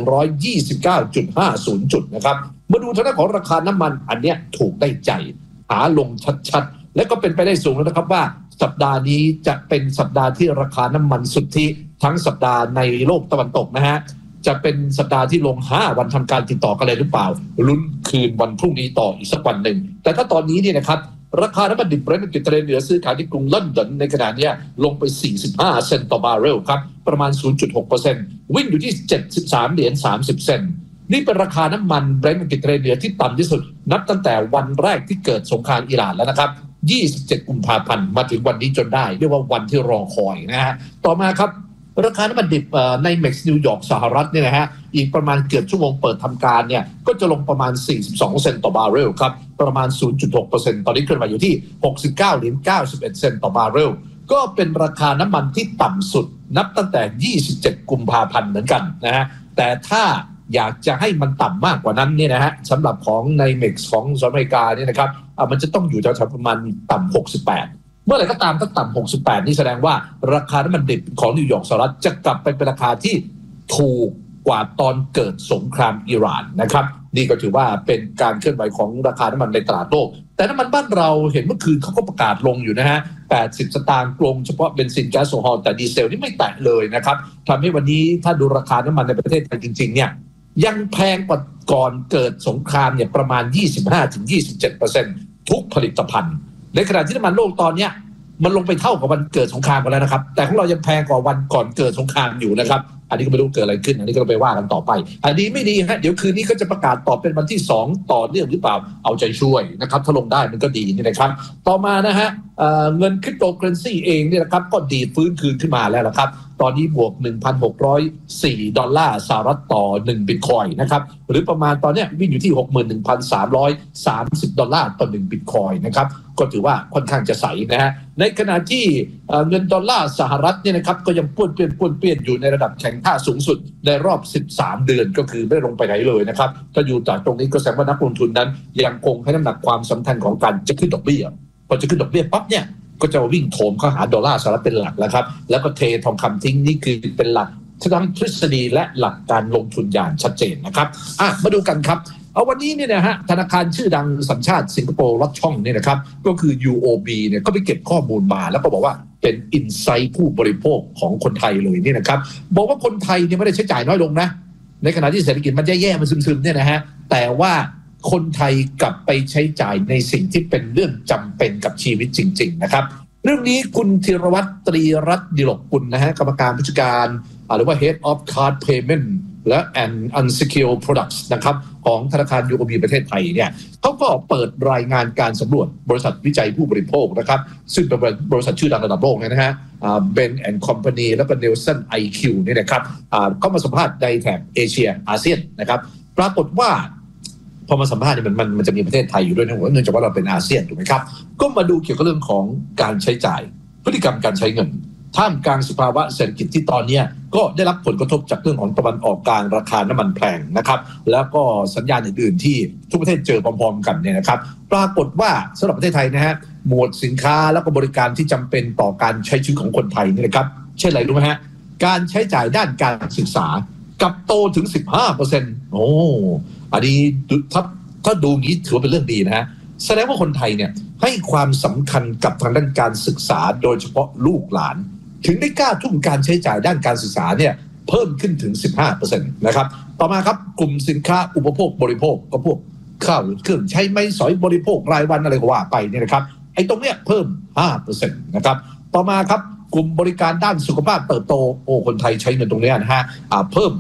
3129.50 จุดนะครับมาดูทางด้านของราคาน้ำมันอันเนี้ยถูกได้ใจขาลงชัดๆและก็เป็นไปได้สูงแล้วนะครับว่าสัปดาห์นี้จะเป็นสัปดาห์ที่ราคาน้ำมันสุทธิทั้งสัปดาห์ในโลกตะวันตกนะฮะจะเป็นสัปดาห์ที่ลง5 วันทำการติดต่อกันเลยหรือเปล่าลุ้นคืนวันพรุ่งนี้ต่ออีกสักวันหนึ่งแต่ถ้าตอนนี้เนี่ยนะครับราคาน้ำมันดิบเบรนท์กิตเรนเหนือซื้อขายที่กรุงลอนดอนในขณะนี้ลงไป45 เซนต์ต่อบาร์เรลครับประมาณ 0.6% วิ่งอยู่ที่73.30 เซนต์นี่เป็นราคาน้ำมันเบรนท์กิตเรนเหนือที่ต่ำที่สุดนับตั้งแต่วันแรกที่เกิดสงครามอิหร่านแล้วนะครับ27 กุมภาพันธ์มาถึงวันนี้จนได้เรียกว่าวันที่รอคอยนะฮะต่อมาครับราคาน้ำมันดิบในเม็กซ์นิวยอร์กสหรัฐเนี่ยนะฮะอีกประมาณเกือบชั่วโมงเปิดทำการเนี่ยก็จะลงประมาณ42 เซนต์ต่อบาร์เรลครับประมาณ 0.6% ตอนนี้ขึ้นมาอยู่ที่69.91 เซนต์ต่อบาร์เรลก็เป็นราคาน้ำมันที่ต่ำสุดนับตั้งแต่27 กุมภาพันธ์เหมือนกันนะฮะแต่ถ้าอยากจะให้มันต่ำมากกว่านั้นเนี่ยนะฮะสำหรับของในเม็กซ์ของสหรัฐอเมริกาเนี่ยนะครับมันจะต้องอยู่แถวๆประมาณต่ำ68เมื่อไหร่ก็ตามถ้าต่ำ68นี่แสดงว่าราคาน้ำมันดิบของนิวยอร์กสหรัฐจะกลับไปเป็นราคาที่ถูกกว่าตอนเกิดสงครามอิหร่านนะครับนี่ก็ถือว่าเป็นการเคลื่อนไหวของราคาน้ำมันในตลาดโลกแต่น้ำมันบ้านเราเห็นเมื่อคืนเขาก็ประกาศลงอยู่นะฮะ80 สตางค์ลงเฉพาะเบนซินแก๊สโซฮอลแต่ดีเซลนี่ไม่แตะเลยนะครับทำให้วันนี้ถ้าดูราคาน้ำมันในประเทศไทยจริงๆเนี่ยยังแพงกว่าก่อนเกิดสงครามเนี่ยประมาณ 25-27% ทุกผลิตภัณฑ์ในขณะที่น้ำมันโลกตอนนี้มันลงไปเท่ากับวันเกิดสงครามกันแล้วนะครับแต่ของเรายังแพงกว่าวันก่อนเกิดสงครามอยู่นะครับอันนี้ก็ไม่รู้เกิดอะไรขึ้นอันนี้ก็ไปว่ากันต่อไปอันนี้ไม่ดีฮะเดี๋ยวคืนนี้ก็จะประกาศต่อเป็นวันที่2ต่อเนื่องหรือเปล่าเอาใจช่วยนะครับถ้าลงได้มันก็ดีนี่นะครับต่อมานะฮะเงินคริปโตเคอเรนซีเองเนี่ยนะครับก็ดีฟื้นคืนขึ้นมาแล้วนะครับตอนนี้บวก 1,604 ดอลลาร์สหรัฐต่อ1บิตคอยน์นะครับหรือประมาณตอนนี้วิ่งอยู่ที่ 61,330 ดอลลาร์ต่อ1บิตคอยน์นะครับก็ถือว่าค่อนข้างจะใสนะฮะในขณะที่เงินดอลลาร์สหรัฐเนี่ยนะครับก็ยังป้วนเปี้ยนอยู่ในระดับแข็งค่าสูงสุดในรอบ13 เดือนก็คือไม่ลงไปไหนเลยนะครับถ้าอยู่จากตรงนี้ก็แสดงว่านักลงทุนนั้นยังคงให้น้ำหนักความสำคัญของการจะขึ้นดอกเบี้ยพอจะขึ้นดอกเบี้ยปั๊บเนี่ยก็จะวิ่งโถมเข้าหาดอลลาร์สหรัฐเป็นหลักแล้วครับแล้วก็เททองคำทิ้งนี่คือเป็นหลักทั้งทฤษฎีและหลักการลงทุนอย่างชัดเจนนะครับมาดูกันครับเอาวันนี้เนี่ยนะฮะธนาคารชื่อดังสัญชาติสิงคโปร์ล็อตช่องเนี่ยนะครับก็คือ UOB เนี่ยก็ไปเก็บข้อมูลมาแล้วก็บอกว่าเป็นอินไซต์ผู้บริโภคของคนไทยเลยเนี่ยนะครับบอกว่าคนไทยเนี่ยไม่ได้ใช้จ่ายน้อยลงนะในขณะที่เศรษฐกิจมันแย่ๆมันซึมๆเนี่ยนะฮะแต่ว่าคนไทยกลับไปใช้จ่ายในสิ่งที่เป็นเรื่องจำเป็นกับชีวิตจริงๆนะครับเรื่องนี้คุณธีรวัตร ตรีรัตน์ดิลกกุลนะฮะกรรมการผู้จัดการหรือว่า Head of Card Payment และ Unsecured Products นะครับของธนาคาร UOB ประเทศไทยเนี่ยเขาก็เปิดรายงานการสำรวจบริษัทวิจัยผู้บริโภคนะครับซึ่งเป็นบริษัทชื่อดังระดับโลกนะฮะBain & Company แล้วก็ Nielsen IQ นี่นะครับก็มาสัมภาษณ์ในแถบเอเชียอาเซียนนะครับปรากฏว่าพอมาสัมภาษณ์เนี่ยมันจะมีประเทศไทยอยู่ด้วยนะเนื่องจากว่าเราเป็นอาเซียนถูกไหมครับก็มาดูเกี่ยวกับเรื่องของการใช้จ่ายพฤติกรรมการใช้เงินท่ามกลางสภาวะเศรษฐกิจที่ตอนนี้ก็ได้รับผลกระทบจากเรื่องของตะวันออกกลางราคาน้ำมันแพงนะครับแล้วก็สัญญาณอื่นๆที่ทุกประเทศเจอพร้อมๆกันเนี่ยนะครับปรากฏว่าสำหรับประเทศไทยนะฮะหมวดสินค้าแล้วก็บริการที่จำเป็นต่อการใช้ชีวิตของคนไทยนี่นะครับเช่นอะไรรู้ไหมฮะการใช้จ่ายด้านการศึกษากับโตถึง 15% โอ้อันนี้ถ้าดูงี้ถือว่าเป็นเรื่องดีนะฮะแสดงว่าคนไทยเนี่ยให้ความสำคัญกับทางด้านการศึกษาโดยเฉพาะลูกหลานถึงได้กล้าทุ่มการใช้จ่ายด้านการศึกษาเนี่ยเพิ่มขึ้นถึง 15% นะครับต่อมาครับกลุ่มสินค้าอุปโภคบริโภคก็พวกข้าวเครื่องใช้ไม้สอยบริโภครายวันอะไรก็ว่าไปเนี่ยนะครับไอ้ตรงเนี้ยเพิ่ม 5% นะครับต่อมาครับกลุ่มบริการด้านสุขภาพเติบโตคนไทยใช้เงินตรงนี้นะฮะเพิ่ม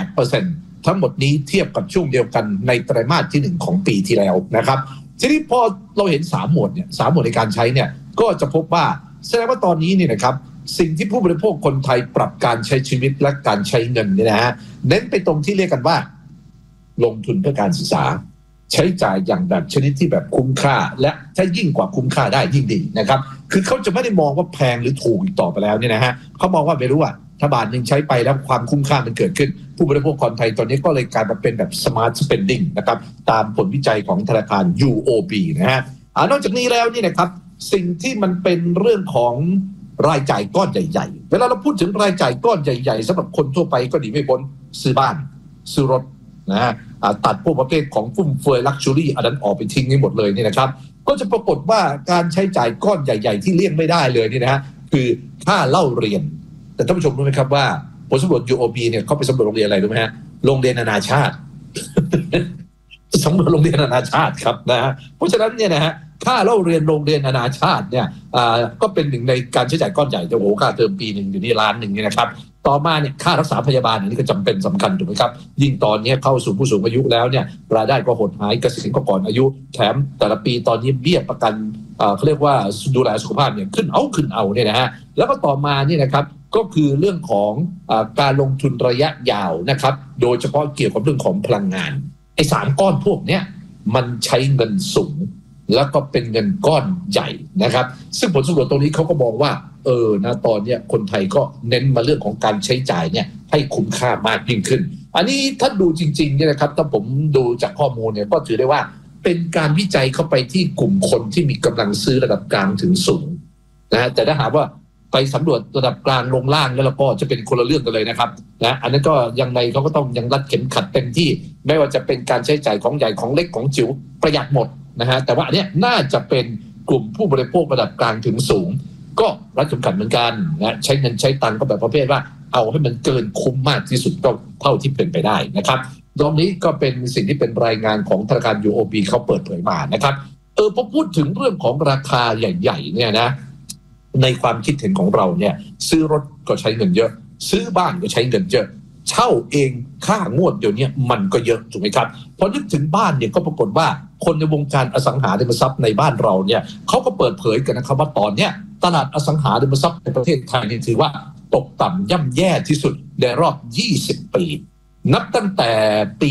8% ทั้งหมดนี้เทียบกับช่วงเดียวกันในไตรมาสที่1ของปีที่แล้วนะครับทีนี้พอเราเห็น3หมวดเนี่ย3หมวดในการใช้เนี่ยก็จะพบว่าแสดงว่าตอนนี้เนี่ยนะครับสิ่งที่ผู้บริโภคคนไทยปรับการใช้ชีวิตและการใช้เงินเนี่ยนะฮะเน้นไปตรงที่เรียกกันว่าลงทุนเพื่อการศึกษาใช้จ่ายอย่างแบบชนิดที่แบบคุ้มค่าและถ้ายิ่งกว่าคุ้มค่าได้ยิ่งดีนะครับคือเขาจะไม่ได้มองว่าแพงหรือถูกอีกต่อไปแล้วเนี่ยนะฮะเขามองว่าไม่รู้ว่าถ้าบาทนึงใช้ไปแล้วความคุ้มค่ามันเกิดขึ้นผู้บริโภคคนไทยตอนนี้ก็เลยกลายมาเป็นแบบ smart spending นะครับตามผลวิจัยของธนาคาร UOB นะฮะนอกจากนี้แล้วนี่นะครับสิ่งที่มันเป็นเรื่องของรายจ่ายก้อนใหญ่ๆเวลาเราพูดถึงรายจ่ายก้อนใหญ่ๆสำหรับคนทั่วไปก็หนีไม่พ้นซื้อบ้านซื้อรถนะฮะตัดพวกประเภทของฟุ่มเฟือยลักชัวรี่อันนั้นออกไปทิ้งให้หมดเลยนี่นะครับก็จะปรากฏว่าการใช้จ่ายก้อนใหญ่ๆที่เลี่ยงไม่ได้เลยนี่นะฮะคือค่าเล่าเรียนแต่ท่านผู้ชมรู้ไหมครับว่าผลสำรวจ UOB เนี่ยเขาไปสำรวจโรงเรียนอะไรรู้ไหมฮะโรงเรียนนานาชาติสำรวจโรงเรียนนานาชาติครับนะฮะเพราะฉะนั้นเนี่ยนะฮะค่าเล่าเรียนโรงเรียนนานาชาติเนี่ยก็เป็นหนึ่งในการใช้จ่ายก้อนใหญ่แต่โอ้โหค่าเทอมปีนึงอยู่นี่1 ล้านเนี่ยนะครับต่อมาเนี่ยค่ารักษาพยาบาลนี่ก็จำเป็นสำคัญถูกไหมครับยิ่งตอนนี้เข้าสู่ผู้สูงอายุแล้วเนี่ยรายได้ก็หดหายเกษียณก็ก่อนอายุแถมแต่ละปีตอนนี้เบี้ยประกันเขาเรียกว่าดูแลสุขภาพเนี่ยขึ้นเอาเนี่ยนะฮะแล้วก็ต่อมานี่นะครับก็คือเรื่องของการลงทุนระยะยาวนะครับโดยเฉพาะเกี่ยวกับเรื่องของพลังงานไอ้3ก้อนพวกเนี้ยมันใช้เงินสูงแล้วก็เป็นเงินก้อนใหญ่นะครับซึ่งผลสำรวจตรงนี้เขาก็มองว่านะตอนนี้คนไทยก็เน้นมาเรื่องของการใช้จ่ายเนี่ยให้คุ้มค่ามากยิ่งขึ้นอันนี้ถ้าดูจริงๆเนี่ยนะครับถ้าผมดูจากข้อมูลเนี่ยก็ถือได้ว่าเป็นการวิจัยเข้าไปที่กลุ่มคนที่มีกำลังซื้อระดับกลางถึงสูงนะแต่ถ้าหากว่าไปสำรวจระดับกลางลงล่างแล้วก็จะเป็นคนละเรื่องกันเลยนะครับนะอันนั้นก็ยังไงเขาก็ต้องยังรัดเข็มขัดเต็มที่ไม่ว่าจะเป็นการใช้จ่ายของใหญ่ของเล็กของจิ๋วประหยัดหมดนะฮะแต่ว่าอันนี้น่าจะเป็นกลุ่มผู้บริโภคระดับกลางถึงสูงก็รัดเข็มขัดเหมือนกันนะใช้เงินใช้ตังค์ก็แบบประเภทว่าเอาให้มันเกินคุ้มมากที่สุดก็เท่าที่เป็นไปได้นะครับตรงนี้ก็เป็นสิ่งที่เป็นรายงานของธนาคาร UOB เขาเปิดเผยมานะครับพอพูดถึงเรื่องของราคาใหญ่ๆเนี่ยนะในความคิดเห็นของเราเนี่ยซื้อรถก็ใช้เงินเยอะซื้อบ้านก็ใช้เงินเยอะเช่าเองค่างวดเดี๋ยวนี้มันก็เยอะถูกไหมครับพอนึกถึงบ้านเนี่ยก็ปรากฏว่าคนในวงการอสังหาริมทรัพย์ในบ้านเราเนี่ยเขาก็เปิดเผยกันนะครับว่าตอนเนี้ยตลาดอสังหาริมทรัพย์ในประเทศไทยนี่ถือว่าตกต่ำย่ำแย่ที่สุดในรอบ20 ปีนับตั้งแต่ปี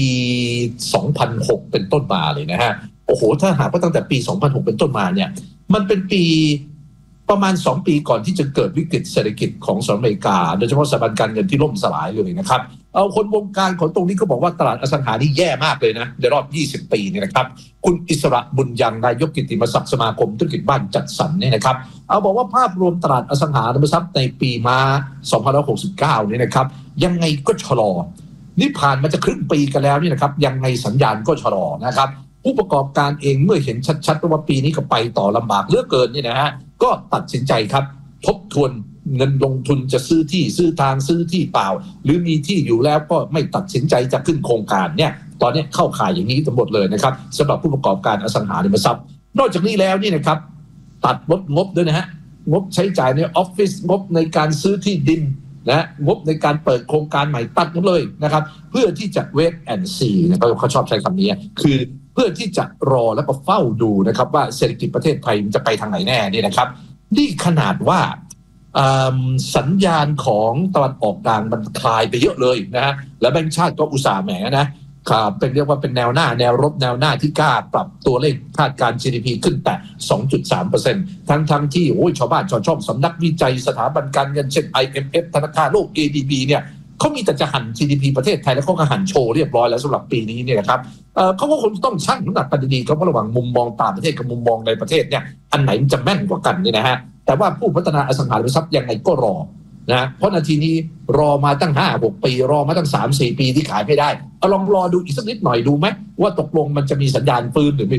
2006 เป็นต้นมาเลยนะฮะโอ้โหถ้าหากว่าตั้งแต่ปี 2006 เป็นต้นมาเนี่ยมันเป็นปีประมาณ2 ปีก่อนที่จะเกิดวิกฤตเศรษฐกิจของสหรัฐอเมริกาโดยเฉพาะสถาบันการเงินที่ล่มสลายเลยนะครับเอาคนวงการของตรงนี้ก็บอกว่าตลาดอสังหานี่แย่มากเลยนะในรอบ20 ปีเนี่ยนะครับคุณอิสระบุญยังนายกกิตติมศักดิ์สมาคมธุรกิจบ้านจัดสรรเนี่ยนะครับเอาบอกว่าภาพรวมตลาดอสังหาริมทรัพย์ในปีมา2569เนี่ยนะครับยังไงก็ชะลอนี่ผ่านมาจะครึ่งปีกันแล้วนี่นะครับยังไงสัญญาณก็ชะลอนะครับผู้ประกอบการเองเมื่อเห็นชัดๆว่าปีนี้ก็ไปต่อลำบากเหลือเกินนี่นะฮะก็ตัดสินใจครับทบทวนเงินลงทุนจะซื้อที่ซื้อทางซื้อที่เปล่าหรือมีที่อยู่แล้วก็ไม่ตัดสินใจจะขึ้นโครงการเนี่ยตอนนี้เข้าข่ายอย่างนี้ทั้งหมดเลยนะครับสำหรับผู้ประกอบการอสังหาริมทรัพย์นอกจากนี้แล้วนี่นะครับตัดลดงบด้วยนะฮะงบใช้จ่ายในออฟฟิศงบในการซื้อที่ดินนะงบในการเปิดโครงการใหม่ตัดหมดเลยนะครับเพื่อที่จะเวทแอนด์ซีนะครับเขาชอบใช้คำนี้คือเพื่อที่จะรอแล้วก็เฝ้าดูนะครับว่าเศรษฐกิจประเทศไทยมันจะไปทางไหนแน่นี่นะครับนี่ขนาดว่าสัญญาณของตะวันออกกลางมันคลายไปเยอะเลยนะฮะและแบงก์ชาติก็อุตส่าห์แหมนะเป็นเรียกว่าเป็นแนวหน้าแนวรบแนวหน้าที่กล้าปรับตัวเลขคาดการณ์ GDP ขึ้นแต่ 2.3% ทั้งที่โอ้ยชาวบ้านชาวช่องสำนักวิจัยสถาบันการเงินเช่น IMF ธนาคารโลก ADB เนี่ยเขามีแต่จะหัน GDP ประเทศไทยแล้วเขาก็หันโชว์เรียบร้อยแล้วสำหรับปีนี้เนี่ยนะครับเขาก็คงต้องชั่งน้ำหนักกันดีๆเขาระหว่างมุมมองต่างประเทศกับมุมมองในประเทศเนี่ยอันไหนมันจะแม่นกว่ากันนี่นะฮะแต่ว่าผู้พัฒนาอสังหาริมทรัพย์ยังไงก็รอนะเพราะนาทีนี้รอมาตั้ง 5-6 ปีรอมาตั้ง 3-4 ปีที่ขายไม่ได้เอาลองรอดูอีกสักนิดหน่อยดูไหมว่าตกลงมันจะมีสัญญาณฟื้นหรือไม่